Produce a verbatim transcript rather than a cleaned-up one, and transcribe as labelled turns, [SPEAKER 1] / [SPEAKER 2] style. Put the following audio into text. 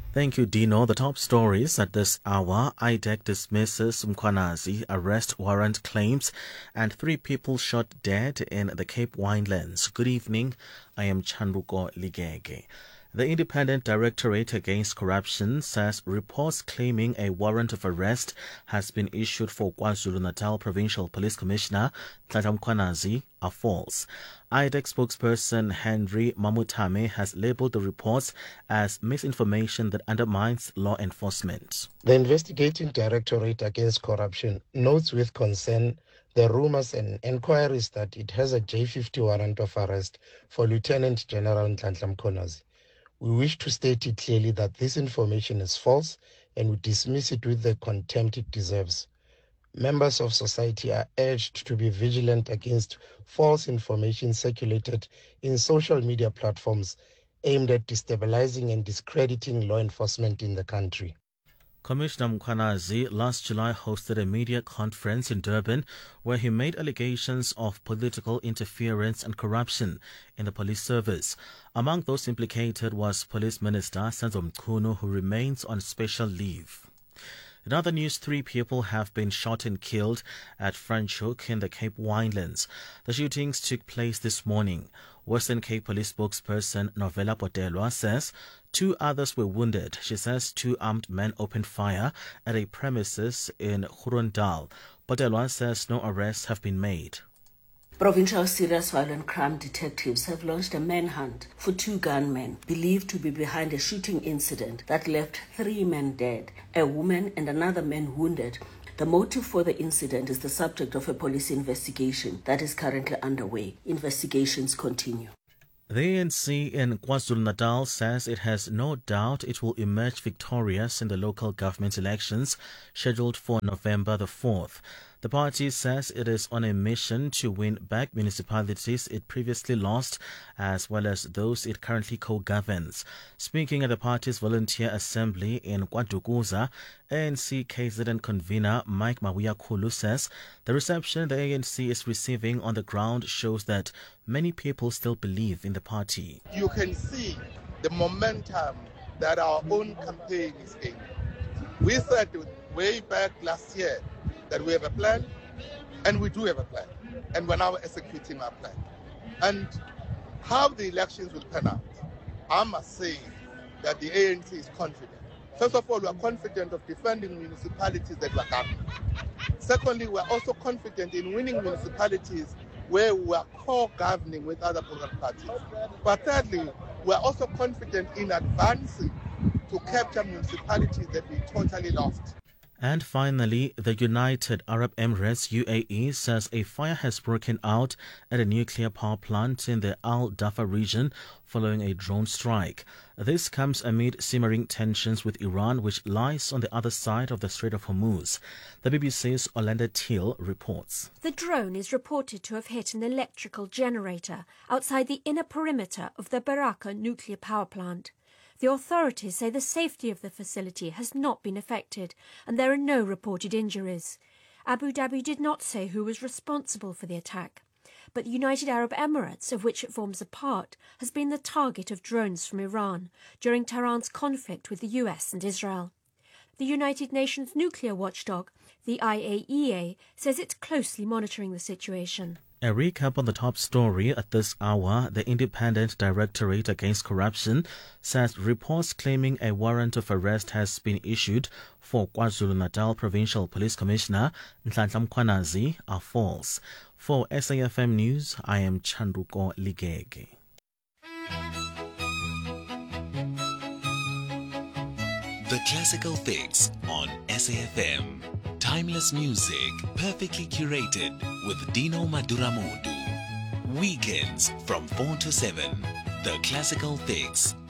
[SPEAKER 1] Thank you, Dino. The top stories at this hour. I D E C dismisses Mkhwanazi arrest warrant claims and three people shot dead in the Cape Winelands. Good evening. I am Chanruko Ligege. The Independent Directorate Against Corruption says reports claiming a warrant of arrest has been issued for KwaZulu-Natal Provincial Police Commissioner Nhlanhla Mkhwanazi are false. I D E C spokesperson Henry Mamutame has labeled the reports as misinformation that undermines law enforcement.
[SPEAKER 2] The Investigating Directorate Against Corruption notes with concern the rumors and inquiries that it has a J fifty warrant of arrest for Lieutenant General Nhlanhla Mkhwanazi. We wish to state it clearly that this information is false and we dismiss it with the contempt it deserves. Members of society are urged to be vigilant against false information circulated in social media platforms aimed at destabilizing and discrediting law enforcement in the country.
[SPEAKER 1] Commissioner Mkhwanazi last July hosted a media conference in Durban where he made allegations of political interference and corruption in the police service. Among those implicated was Police Minister Senzo Mchunu, who remains on special leave. In other news, three people have been shot and killed at Franschhoek in the Cape Winelands. The shootings took place this morning. Western Cape Police spokesperson Novella Potelwa says two others were wounded. She says two armed men opened fire at a premises in Grondal. Potelwa says no arrests have been made.
[SPEAKER 3] Provincial Serious Violent Crime detectives have launched a manhunt for two gunmen believed to be behind a shooting incident that left three men dead, a woman and another man wounded. The motive for the incident is the subject of a police investigation that is currently underway. Investigations continue.
[SPEAKER 1] The A N C in KwaZulu-Natal says it has no doubt it will emerge victorious in the local government elections scheduled for November the fourth. The party says it is on a mission to win back municipalities it previously lost, as well as those it currently co-governs. Speaking at the party's volunteer assembly in KwaDukuza, A N C K Z N convener Mike Mawiakulu says the reception the A N C is receiving on the ground shows that many people still believe in the party.
[SPEAKER 4] You can see the momentum that our own campaign is in. We said way back last year that we have a plan, and we do have a plan, and we're now executing our plan. And how the elections will pan out, I must say that the A N C is confident. First of all, we are confident of defending municipalities that we are governing. Secondly, we are also confident in winning municipalities where we are co-governing with other political parties. But thirdly, we are also confident in advancing to capture municipalities that we totally lost.
[SPEAKER 1] And finally, the United Arab Emirates, U A E, says a fire has broken out at a nuclear power plant in the Al Dafa region following a drone strike. This comes amid simmering tensions with Iran, which lies on the other side of the Strait of Hormuz. The B B C's Orlando Teal reports.
[SPEAKER 5] The drone is reported to have hit an electrical generator outside the inner perimeter of the Baraka nuclear power plant. The authorities say the safety of the facility has not been affected and there are no reported injuries. Abu Dhabi did not say who was responsible for the attack, but the United Arab Emirates, of which it forms a part, has been the target of drones from Iran during Tehran's conflict with the U S and Israel. The United Nations nuclear watchdog, the I A E A, says it's closely monitoring the situation.
[SPEAKER 1] A recap on the top story at this hour. The Independent Directorate Against Corruption says reports claiming a warrant of arrest has been issued for KwaZulu-Natal Provincial Police Commissioner Nhlanhla Mkhwanazi are false. For S A F M News, I am Chanruko Ligege.
[SPEAKER 6] The Classical Fix on S A F M. Timeless music, perfectly curated with Dino Maduramodu. Weekends from four to seven. The Classical Fix.